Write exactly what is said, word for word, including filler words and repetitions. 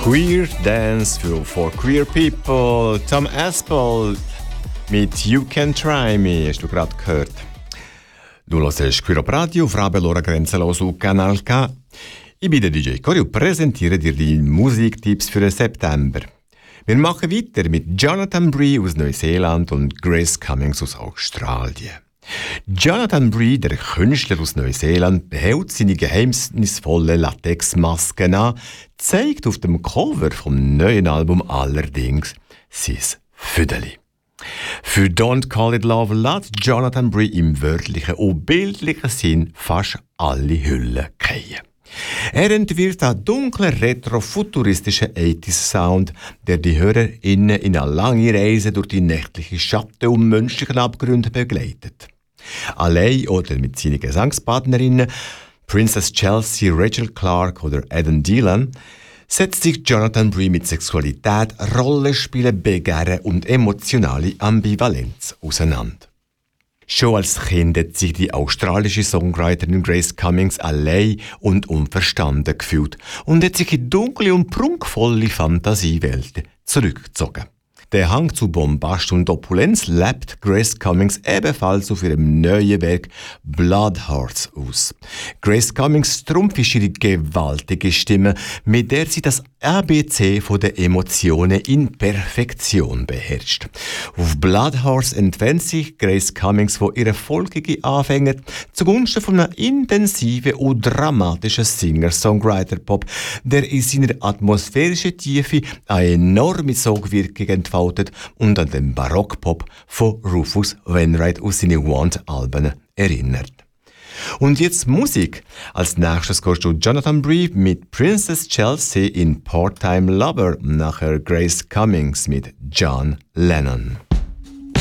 Queer Dance für For Queer People. Tom Aspel mit You Can Try Me, hast du gerade gehört. Du hörst Queer auf Radio, auf Rabelora Grenzenlos auf Kanal K. Ich bin der D J Cory und präsentiere dir die Musiktipps für den September. Wir machen weiter mit Jonathan Bree aus Neuseeland und Grace Cummings aus Australien. Jonathan Bree, der Künstler aus Neuseeland, behält seine geheimnisvolle Latexmasken an, zeigt auf dem Cover vom neuen Album allerdings sein Füdeli. Für Don't Call It Love lässt Jonathan Bree im wörtlichen und bildlichen Sinn fast alle Hüllen fallen. Er entwirft einen dunklen, retro-futuristischen achtziger-Sound, der die HörerInnen in eine lange Reise durch die nächtlichen Schatten und menschlichen Abgründe begleitet. Allein oder mit seinen Gesangspartnerinnen Princess Chelsea, Rachel Clark oder Adam Dylan setzt sich Jonathan Bree mit Sexualität, Rollenspielen, Begehren und emotionale Ambivalenz auseinander. Schon als Kind hat sich die australische Songwriterin Grace Cummings allein und unverstanden gefühlt und hat sich in dunkle und prunkvolle Fantasiewelten zurückgezogen. Der Hang zu Bombast und Opulenz lebt Grace Cummings ebenfalls auf ihrem neuen Werk Bloodhearts aus. Grace Cummings Trumpf ist ihre gewaltige Stimme, mit der sie das A B C der Emotionen in Perfektion beherrscht. Auf Bloodhearts entfernt sich Grace Cummings von ihren folgigen Anfängen zugunsten von einem intensiven und dramatischen Singer-Songwriter-Pop, der in seiner atmosphärischen Tiefe eine enorme Sogwirkung entfaltet und an den Barockpop von Rufus Wainwright aus seinen Want-Alben erinnert. Und jetzt Musik. Als nächstes hörst du Jonathan Bree mit Princess Chelsea in Part-Time Lover, nachher Grace Cummings mit John Lennon.